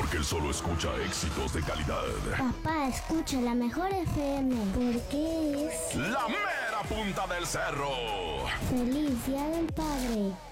Porque él solo escucha éxitos de calidad. Papá, escucha la mejor FM. Porque es La mera punta del cerro. Feliz Día del Padre.